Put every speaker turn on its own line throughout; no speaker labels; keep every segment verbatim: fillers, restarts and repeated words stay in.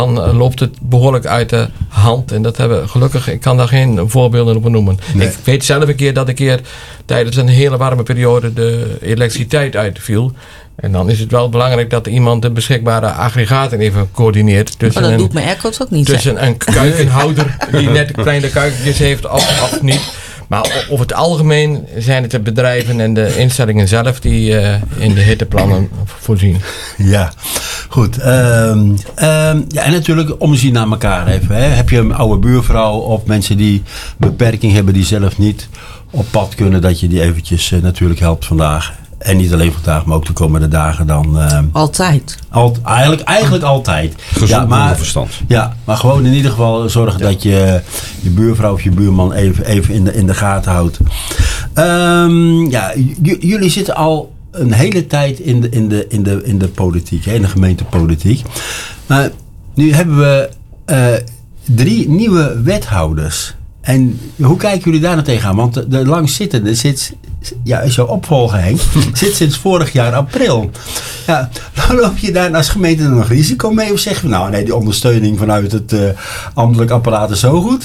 dan loopt het behoorlijk uit de hand. En dat hebben we gelukkig, ik kan daar geen voorbeelden op noemen. Nee. Ik weet zelf een keer dat een keer tijdens een hele warme periode de elektriciteit uitviel. En dan is het wel belangrijk dat iemand de beschikbare aggregaten even coördineert.
Maar dat een, doet mijn airco's ook niet.
Tussen hè? Een kuikenhouder die net kleine kuikentjes heeft of, of niet. Maar over het algemeen zijn het de bedrijven en de instellingen zelf die uh, in de hitteplannen voorzien.
Ja, goed. Um, um, ja, en natuurlijk omzien naar elkaar even. Hè. Heb je een oude buurvrouw of mensen die beperking hebben die zelf niet op pad kunnen, dat je die eventjes uh, natuurlijk helpt vandaag. En niet alleen vandaag, maar ook de komende dagen dan. Uh,
altijd.
Al, eigenlijk, eigenlijk altijd.
Gezond
ja, maar,
verstand.
Ja, maar gewoon in ieder geval zorgen ja. dat je je buurvrouw of je buurman even, even in, de, in de gaten houdt. Um, ja, j- jullie zitten al een hele tijd in de, in de, in de, in de politiek, hè, in de gemeentepolitiek. Maar nu hebben we uh, drie nieuwe wethouders. En hoe kijken jullie daar nou tegenaan? Want de, de langzittende zit, ja, is jouw opvolger Henk, zit sinds vorig jaar april. Ja, dan loop je daar als gemeente nog risico mee? Of zeggen we nou, nee, die ondersteuning vanuit het uh, ambtelijk apparaat is zo goed?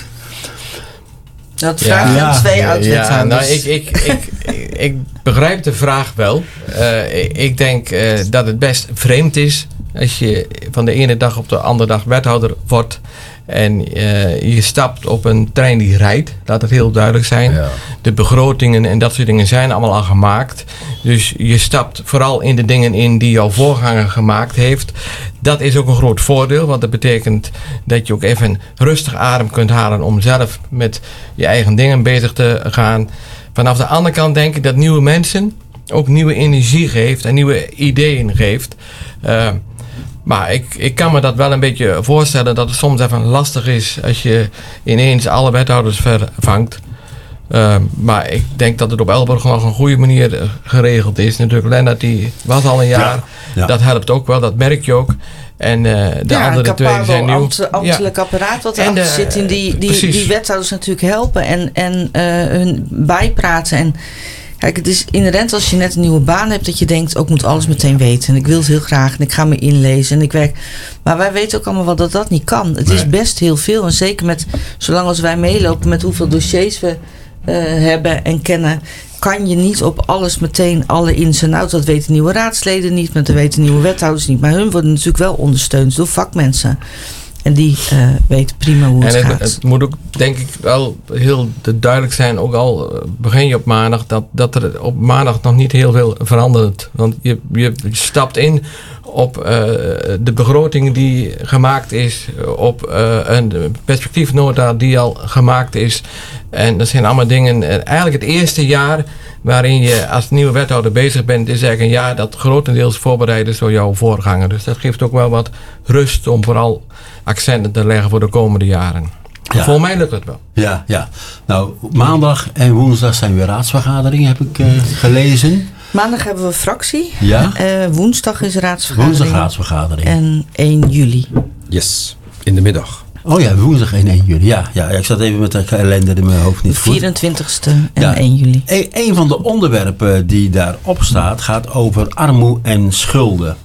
Dat vraagt ja, ja, twee oud-wethouders.
Ja, nou, ik, ik, ik, ik, ik begrijp de vraag wel. Uh, ik, ik denk uh, dat het best vreemd is als je van de ene dag op de andere dag wethouder wordt. En uh, je stapt op een trein die rijdt, laat het heel duidelijk zijn. Ja. De begrotingen en dat soort dingen zijn allemaal al gemaakt. Dus je stapt vooral in de dingen in die jouw voorganger gemaakt heeft. Dat is ook een groot voordeel, want dat betekent dat je ook even rustig adem kunt halen om zelf met je eigen dingen bezig te gaan. Vanaf de andere kant denk ik dat nieuwe mensen ook nieuwe energie geeft en nieuwe ideeën geeft. Uh, Maar ik, ik kan me dat wel een beetje voorstellen dat het soms even lastig is als je ineens alle wethouders vervangt. Uh, maar ik denk dat het op Elburg nog een goede manier geregeld is. Natuurlijk, Lennart die was al een jaar. Ja, ja. Dat helpt ook wel, dat merk je ook. En uh, de
ja,
andere twee zijn nieuw.
Ambt, ambtelijk ja. apparaat wat erachter uh, zit. En die, die, die wethouders natuurlijk helpen en, en uh, hun bijpraten. En kijk, het is inherent als je net een nieuwe baan hebt dat je denkt, ook ik moet alles meteen weten. En ik wil het heel graag en ik ga me inlezen en ik werk. Maar wij weten ook allemaal wel dat dat niet kan. Het nee. is best heel veel. En zeker met, zolang als wij meelopen met hoeveel dossiers we uh, hebben en kennen, kan je niet op alles meteen alle ins en outs. Dat weten nieuwe raadsleden niet, maar dat weten nieuwe wethouders niet. Maar hun worden natuurlijk wel ondersteund door vakmensen. En die uh, weten prima hoe het,
en het
gaat.
Het moet ook, denk ik, wel heel duidelijk zijn, ook al begin je op maandag, dat, dat er op maandag nog niet heel veel verandert. Want je, je stapt in op uh, de begroting die gemaakt is, op uh, een perspectiefnota die al gemaakt is. En dat zijn allemaal dingen, eigenlijk het eerste jaar waarin je als nieuwe wethouder bezig bent, is eigenlijk een jaar dat grotendeels voorbereid is door jouw voorganger. Dus dat geeft ook wel wat rust om vooral accenten te leggen voor de komende jaren. Ja. Volgens mij lukt het wel.
Ja, ja. Nou, maandag en woensdag zijn weer raadsvergaderingen, heb ik uh, gelezen.
Maandag hebben we fractie.
Ja.
Uh, woensdag is raadsvergadering.
Woensdag raadsvergadering.
En één juli.
Yes, in de middag.
Oh ja, woensdag en één juli. Ja, ja, ik zat even met de kalender in mijn hoofd niet goed.
vierentwintigste en ja. één juli.
Een, een van de onderwerpen die daarop staat gaat over armoede en schulden.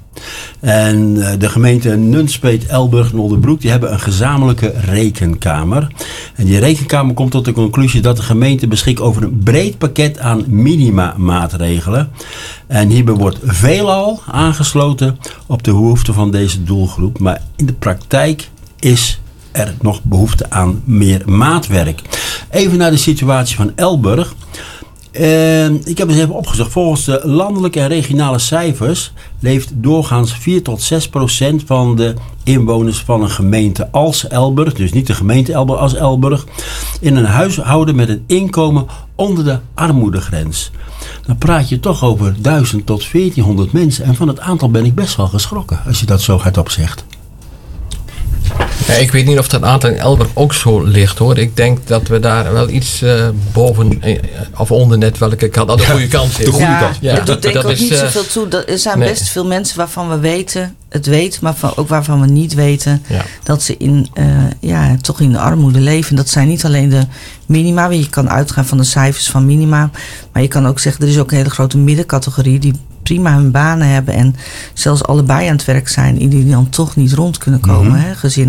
En de gemeente Nunspeet, Elburg en Oldenbroek, die hebben een gezamenlijke rekenkamer. En die rekenkamer komt tot de conclusie dat de gemeente beschikt over een breed pakket aan minimamaatregelen. En hierbij wordt veelal aangesloten op de behoeften van deze doelgroep. Maar in de praktijk is er nog behoefte aan meer maatwerk. Even naar de situatie van Elburg. Uh, ik heb eens even opgezocht. Volgens de landelijke en regionale cijfers leeft doorgaans vier tot zes procent van de inwoners van een gemeente als Elburg, dus niet de gemeente Elburg als Elburg, in een huishouden met een inkomen onder de armoedegrens. Dan praat je toch over duizend tot veertienhonderd mensen. En van het aantal ben ik best wel geschrokken als je dat zo hardop zegt.
Ja, ik weet niet of dat aantal in Elburg ook zo ligt hoor. Ik denk dat we daar wel iets uh, boven uh, of onder net welke kant, aan de goede kant zitten.
De goede kant. Ja, dat doet denk ik ook
is,
niet
uh,
zoveel toe. Er zijn
nee.
best veel mensen waarvan we weten, het weten, maar van, ook waarvan we niet weten ja. dat ze in, uh, ja, toch in de armoede leven. Dat zijn niet alleen de minima, je kan uitgaan van de cijfers van minima, maar je kan ook zeggen, er is ook een hele grote middencategorie die prima hun banen hebben en zelfs allebei aan het werk zijn, die dan toch niet rond kunnen komen. Mm-hmm. Hè, gezin